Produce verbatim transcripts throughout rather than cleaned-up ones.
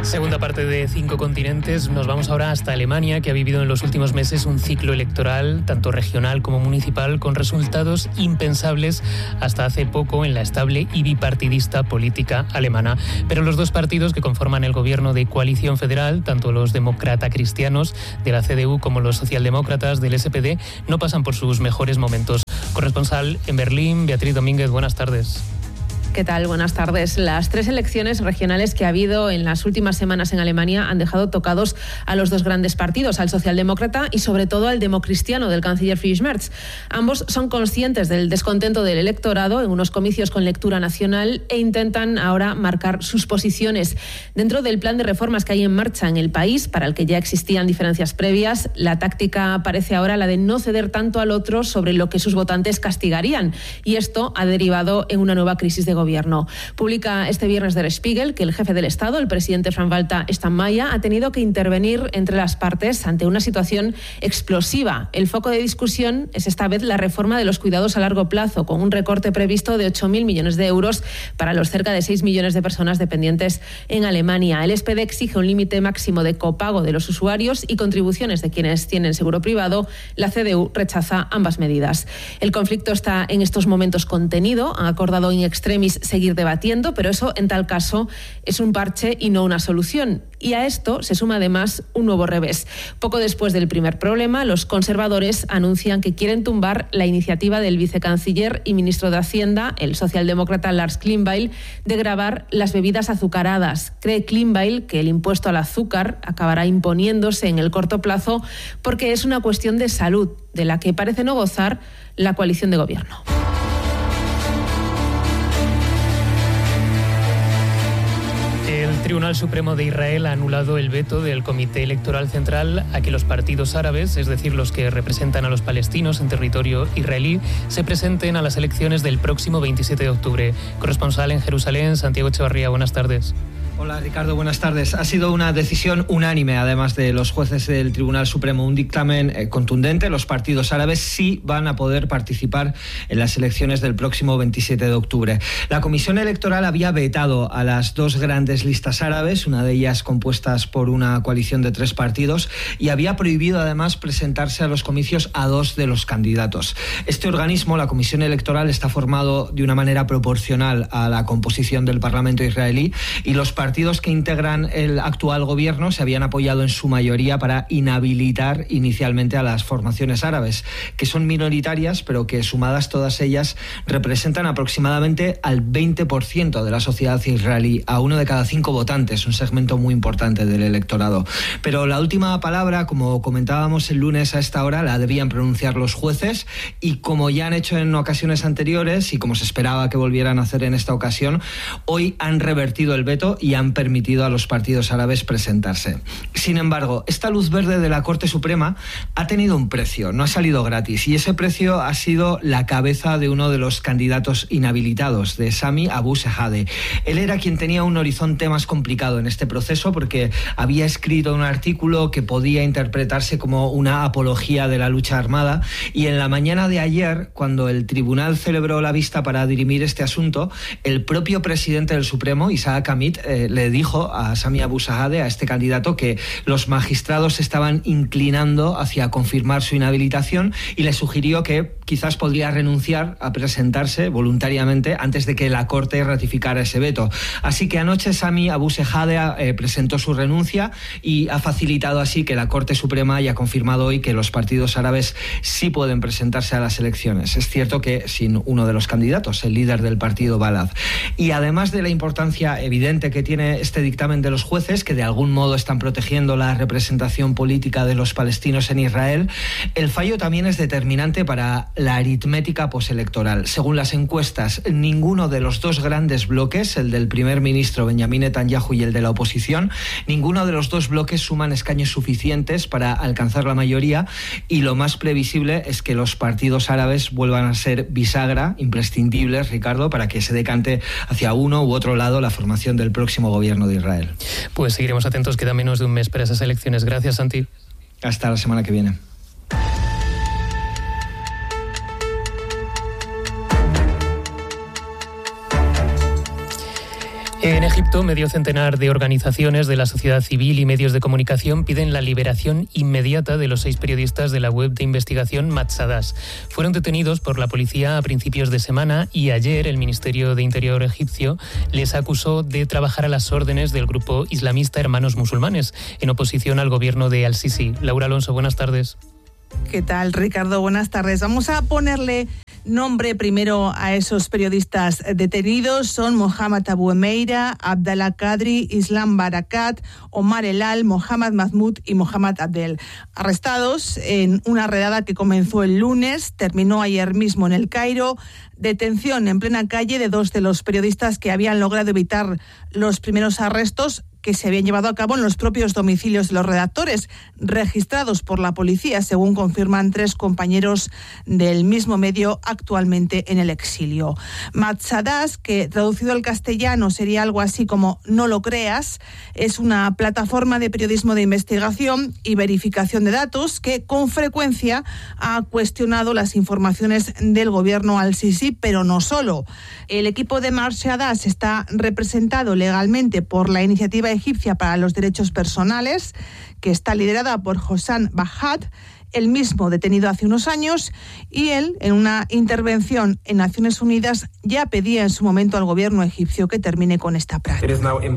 Segunda parte de Cinco Continentes. Nos vamos ahora hasta Alemania, que ha vivido en los últimos meses un ciclo electoral, tanto regional como municipal, con resultados impensables hasta hace poco en la estable y bipartidista política alemana. Pero los dos partidos que conforman el gobierno de coalición federal, tanto los demócrata cristianos de la C D U como los socialdemócratas del S P D, no pasan por sus mejores momentos. Corresponsal en Berlín, Beatriz Domínguez, buenas tardes. ¿Qué tal? Buenas tardes. Las tres elecciones regionales que ha habido en las últimas semanas en Alemania han dejado tocados a los dos grandes partidos, al socialdemócrata y sobre todo al democristiano del canciller Friedrich Merz. Ambos son conscientes del descontento del electorado en unos comicios con lectura nacional e intentan ahora marcar sus posiciones. Dentro del plan de reformas que hay en marcha en el país, para el que ya existían diferencias previas, la táctica parece ahora la de no ceder tanto al otro sobre lo que sus votantes castigarían. Y esto ha derivado en una nueva crisis de gobierno. Publica este viernes Der Spiegel que el jefe del Estado, el presidente Frank-Walter Steinmeier, ha tenido que intervenir entre las partes ante una situación explosiva. El foco de discusión es esta vez la reforma de los cuidados a largo plazo, con un recorte previsto de ocho mil millones de euros para los cerca de seis millones de personas dependientes en Alemania. El S P D exige un límite máximo de copago de los usuarios y contribuciones de quienes tienen seguro privado. La C D U rechaza ambas medidas. El conflicto está en estos momentos contenido. Han acordado in extremis seguir debatiendo, pero eso en tal caso es un parche y no una solución. Y a esto se suma además un nuevo revés. Poco después del primer problema, los conservadores anuncian que quieren tumbar la iniciativa del vicecanciller y ministro de Hacienda, el socialdemócrata Lars Klingbeil, de gravar las bebidas azucaradas. Cree Klingbeil que el impuesto al azúcar acabará imponiéndose en el corto plazo porque es una cuestión de salud, de la que parece no gozar la coalición de gobierno. El Tribunal Supremo de Israel ha anulado el veto del Comité Electoral Central a que los partidos árabes, es decir, los que representan a los palestinos en territorio israelí, se presenten a las elecciones del próximo veintisiete de octubre. Corresponsal en Jerusalén, Santiago Echevarría, buenas tardes. Hola Ricardo, buenas tardes. Ha sido una decisión unánime, además de los jueces del Tribunal Supremo, un dictamen eh, contundente. Los partidos árabes sí van a poder participar en las elecciones del próximo veintisiete de octubre. La Comisión Electoral había vetado a las dos grandes listas árabes, una de ellas compuestas por una coalición de tres partidos, y había prohibido además presentarse a los comicios a dos de los candidatos. Este organismo, la Comisión Electoral, está formado de una manera proporcional a la composición del Parlamento israelí, y los partidos partidos que integran el actual gobierno se habían apoyado en su mayoría para inhabilitar inicialmente a las formaciones árabes, que son minoritarias, pero que sumadas todas ellas representan aproximadamente al veinte por ciento de la sociedad israelí, a uno de cada cinco votantes, un segmento muy importante del electorado. Pero la última palabra, como comentábamos el lunes a esta hora, la debían pronunciar los jueces, y como ya han hecho en ocasiones anteriores y como se esperaba que volvieran a hacer en esta ocasión, hoy han revertido el veto y han permitido a los partidos árabes presentarse. Sin embargo, esta luz verde de la Corte Suprema ha tenido un precio, no ha salido gratis, y ese precio ha sido la cabeza de uno de los candidatos inhabilitados, de Sami Abu Shehadeh. Él era quien tenía un horizonte más complicado en este proceso porque había escrito un artículo que podía interpretarse como una apología de la lucha armada, y en la mañana de ayer, cuando el tribunal celebró la vista para dirimir este asunto, el propio presidente del Supremo, Isaac Amit, eh, le dijo a Sami Abu Shehadeh, a este candidato, que los magistrados se estaban inclinando hacia confirmar su inhabilitación, y le sugirió que quizás podría renunciar a presentarse voluntariamente antes de que la Corte ratificara ese veto. Así que anoche Sami Abu Shehadeh eh, presentó su renuncia y ha facilitado así que la Corte Suprema haya confirmado hoy que los partidos árabes sí pueden presentarse a las elecciones. Es cierto que sin uno de los candidatos, el líder del partido Balad. Y además de la importancia evidente que tiene este dictamen de los jueces, que de algún modo están protegiendo la representación política de los palestinos en Israel, el fallo también es determinante para la aritmética postelectoral. Según las encuestas, ninguno de los dos grandes bloques, el del primer ministro Benjamin Netanyahu y el de la oposición, ninguno de los dos bloques suman escaños suficientes para alcanzar la mayoría, y lo más previsible es que los partidos árabes vuelvan a ser bisagra, imprescindibles, Ricardo, para que se decante hacia uno u otro lado la formación del próximo gobierno de Israel. Pues seguiremos atentos, queda menos de un mes para esas elecciones. Gracias, Santi. Hasta la semana que viene. En Egipto, medio centenar de organizaciones de la sociedad civil y medios de comunicación piden la liberación inmediata de los seis periodistas de la web de investigación Matsadas. Fueron detenidos por la policía a principios de semana y ayer el Ministerio de Interior egipcio les acusó de trabajar a las órdenes del grupo islamista Hermanos Musulmanes, en oposición al gobierno de Al-Sisi. Laura Alonso, buenas tardes. ¿Qué tal, Ricardo? Buenas tardes. Vamos a ponerle nombre primero a esos periodistas detenidos. Son Mohamed Abu Emeira, Abdallah Kadri, Islam Barakat, Omar Elal, Mohamed Mahmoud y Mohamed Abdel. Arrestados en una redada que comenzó el lunes, terminó ayer mismo en El Cairo. Detención en plena calle de dos de los periodistas que habían logrado evitar los primeros arrestos que se habían llevado a cabo en los propios domicilios de los redactores, registrados por la policía, según confirman tres compañeros del mismo medio actualmente en el exilio. Matsadas, que traducido al castellano sería algo así como "no lo creas", es una plataforma de periodismo de investigación y verificación de datos que con frecuencia ha cuestionado las informaciones del gobierno Al-Sisi, pero no solo. El equipo de Matsadas está representado legalmente por la Iniciativa Egipcia para los Derechos Personales, que está liderada por Hossam Bahad, el mismo detenido hace unos años, y él, en una intervención en Naciones Unidas, ya pedía en su momento al gobierno egipcio que termine con esta práctica.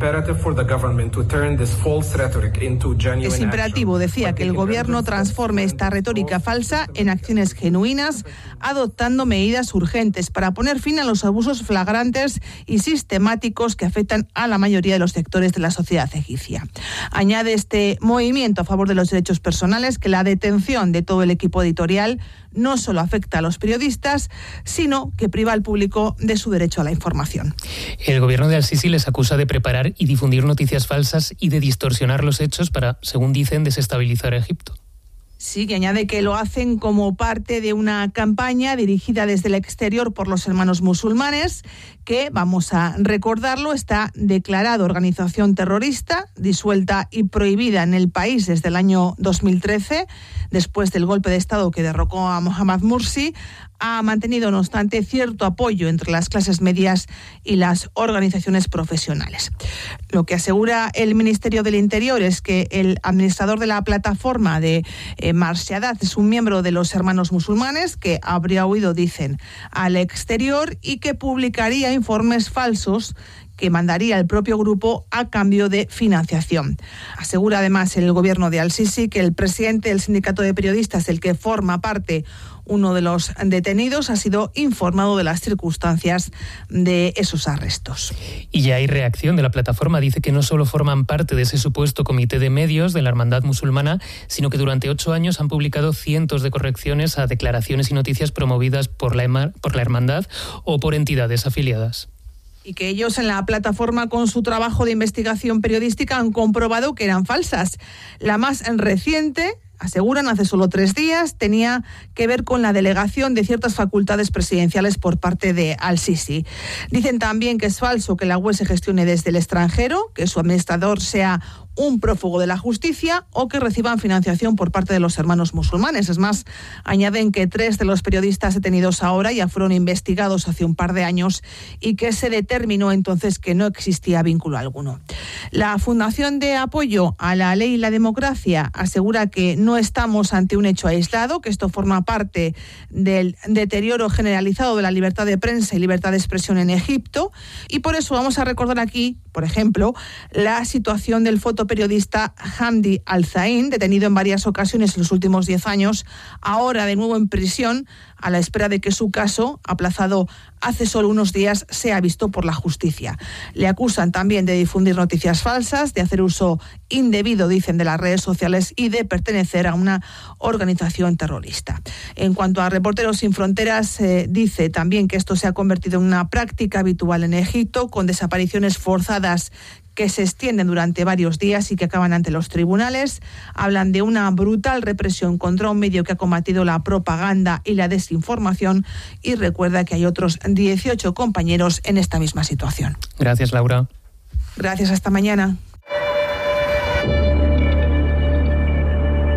Es imperativo, decía, que el gobierno transforme esta retórica falsa en acciones genuinas, adoptando medidas urgentes para poner fin a los abusos flagrantes y sistemáticos que afectan a la mayoría de los sectores de la sociedad egipcia. Añade este movimiento a favor de los derechos personales que la detención de todo el equipo editorial no solo afecta a los periodistas, sino que priva al público de su derecho a la información. El gobierno de Al-Sisi les acusa de preparar y difundir noticias falsas y de distorsionar los hechos para, según dicen, desestabilizar a Egipto. Sí, que añade que lo hacen como parte de una campaña dirigida desde el exterior por los Hermanos Musulmanes, que, vamos a recordarlo, está declarada organización terrorista, disuelta y prohibida en el país desde el año dos mil trece, después del golpe de Estado que derrocó a Mohamed Morsi. Ha mantenido, no obstante, cierto apoyo entre las clases medias y las organizaciones profesionales. Lo que asegura el Ministerio del Interior es que el administrador de la plataforma de eh, Matsadas es un miembro de los Hermanos Musulmanes que habría huido, dicen, al exterior y que publicaría informes falsos que mandaría el propio grupo a cambio de financiación. Asegura además el gobierno de Al-Sisi que el presidente del sindicato de periodistas, del que forma parte uno de los detenidos, ha sido informado de las circunstancias de esos arrestos. Y ya hay reacción de la plataforma. Dice que no solo forman parte de ese supuesto comité de medios de la Hermandad Musulmana, sino que durante ocho años han publicado cientos de correcciones a declaraciones y noticias promovidas por la, por la Hermandad o por entidades afiliadas. Y que ellos en la plataforma, con su trabajo de investigación periodística, han comprobado que eran falsas. La más reciente, aseguran, hace solo tres días, tenía que ver con la delegación de ciertas facultades presidenciales por parte de Al-Sisi. Dicen también que es falso que la web se gestione desde el extranjero, que su administrador sea un prófugo de la justicia o que reciban financiación por parte de los Hermanos Musulmanes. Es más, añaden que tres de los periodistas detenidos ahora ya fueron investigados hace un par de años y que se determinó entonces que no existía vínculo alguno. La Fundación de Apoyo a la Ley y la Democracia asegura que no estamos ante un hecho aislado, que esto forma parte del deterioro generalizado de la libertad de prensa y libertad de expresión en Egipto, y por eso vamos a recordar aquí, por ejemplo, la situación del fotoperiodista Hamdi Al-Zain, detenido en varias ocasiones en los últimos diez años, ahora de nuevo en prisión, a la espera de que su caso, aplazado hace solo unos días, sea visto por la justicia. Le acusan también de difundir noticias falsas, de hacer uso indebido, dicen, de las redes sociales y de pertenecer a una organización terrorista. En cuanto a Reporteros Sin Fronteras, eh, dice también que esto se ha convertido en una práctica habitual en Egipto, con desapariciones forzadas que se extienden durante varios días y que acaban ante los tribunales. Hablan de una brutal represión contra un medio que ha combatido la propaganda y la desinformación, y recuerda que hay otros dieciocho compañeros en esta misma situación. Gracias, Laura. Gracias, hasta mañana.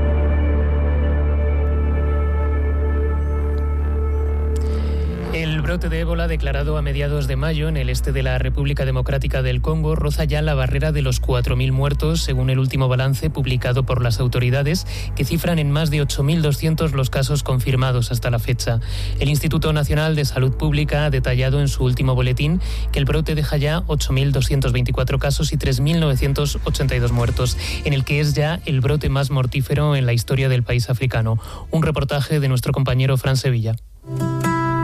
El brote de ébola declarado a mediados de mayo en el este de la República Democrática del Congo roza ya la barrera de los cuatro mil muertos, según el último balance publicado por las autoridades, que cifran en más de ocho mil doscientos los casos confirmados hasta la fecha. El Instituto Nacional de Salud Pública ha detallado en su último boletín que el brote deja ya ocho mil doscientos veinticuatro casos y tres mil novecientos ochenta y dos muertos, en el que es ya el brote más mortífero en la historia del país africano. Un reportaje de nuestro compañero Fran Sevilla.